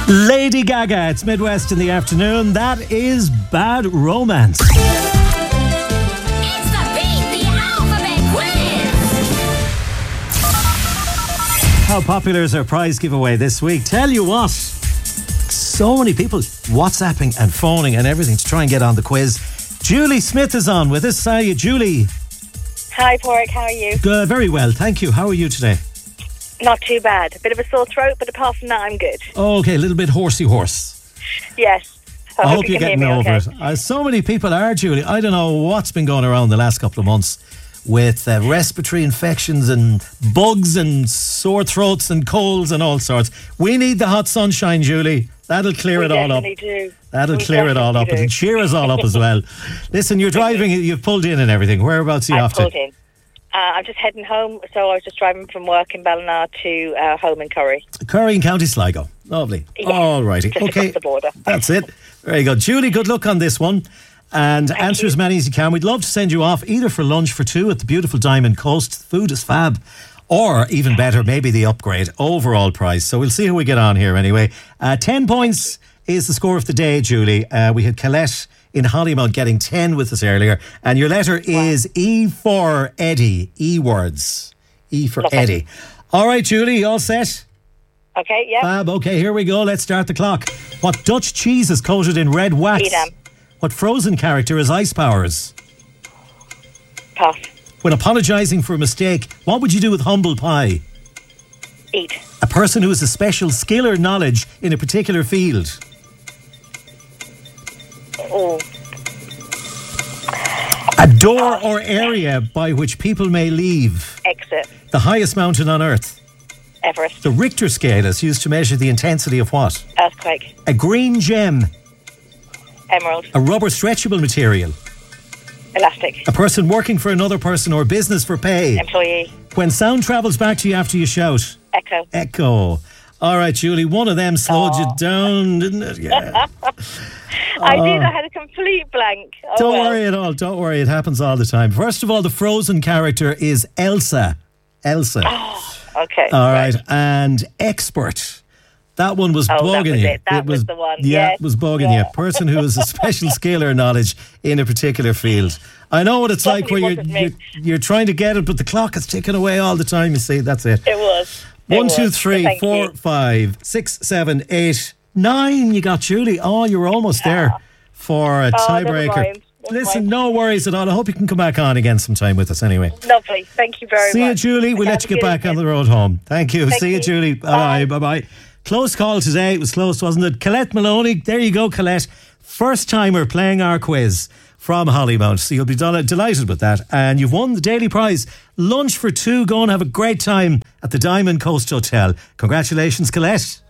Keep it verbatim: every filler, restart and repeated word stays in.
Lady Gaga, it's Midwest in the afternoon. That is Bad Romance. It's the Beat the Alphabet Quiz. How popular is our prize giveaway this week? Tell you what, so many people WhatsApping and phoning and everything to try and get on the quiz. Julie Smith is on with us. How are you, Julie? Hi, Porrick. How are you? Good, very well, thank you. How are you today? Not too bad. A bit of a sore throat, but apart from that, I'm good. Okay, a little bit horsey horse. Yes. I, I hope, hope you you're can getting hear me over okay. it. Uh, so many people are, Julie. I don't know what's been going around the last couple of months with uh, respiratory infections and bugs and sore throats and colds and all sorts. We need the hot sunshine, Julie. That'll clear We it all up. definitely do. That'll We clear it all up. definitely It'll do. cheer us all up as well. Listen, you're driving, you've pulled in and everything. Whereabouts are you I off pulled to? in. Uh, I'm just heading home, so I was just driving from work in Ballina to uh, home in Curry. Curry in County Sligo. Lovely. Yeah, All righty. just Okay. across the border. That's it. Very good. Julie, good luck on this one. And answer you. as many as you can. We'd love to send you off either for lunch for two at the beautiful Diamond Coast. Food is fab. Or, even better, maybe the upgrade overall prize. So we'll see how we get on here anyway. Uh, ten points is the score of the day, Julie. Uh, we had Colette in Hollymount getting ten with us earlier. And your letter is E for Eddie. E words. E for Lovely. Eddie. All right, Julie, all set? Okay, yeah. Fab, okay, here we go. Let's start the clock. What Dutch cheese is coated in red wax? Edam. What Frozen character has ice powers? Pass. When apologising for a mistake, what would you do with humble pie? Eat. A person who has a special skill or knowledge in a particular field. Oh, A door or area by which people may leave. exit. The highest mountain on earth. Everest. The Richter scale is used to measure the intensity of what? Earthquake. A green gem. Emerald. A rubber stretchable material. Elastic. A person working for another person or business for pay. Employee. When sound travels back to you after you shout. Echo. Echo. All right, Julie, one of them slowed Aw. you down, didn't it? Yeah. I did. I had a complete blank. Oh, Don't well. worry at all. Don't worry. It happens all the time. First of all, the Frozen character is Elsa. Elsa. Okay. all right. And expert. That one was Oh, that bugging was you. it. That was the one. Yeah, Yes. it was bugging Yeah. you. Person who has a special skill or knowledge in a particular field. I know what it's like where Definitely you're, wasn't you're me. you're trying to get it, but the clock is ticking away all the time. You see, that's it. It was. It One, was. two, So three, thank four, you. five, six, seven, eight, nine. You got Julie. Oh, you were almost there for a Oh, never tiebreaker. mind. Never Listen, mind. no worries at all. I hope you can come back on again sometime with us anyway. Lovely. Thank you very See much. you, Julie. We'll Okay, let you get have a back good on the evening. road home. Thank you. Thank See you, you. Julie. Bye. Bye. Bye. Close call today. It was close, wasn't it? Colette Maloney. There you go, Colette. First timer playing our quiz from Hollymount. So you'll be del- delighted with that. And you've won the daily prize. Lunch for two. Go and have a great time at the Diamond Coast Hotel. Congratulations, Colette.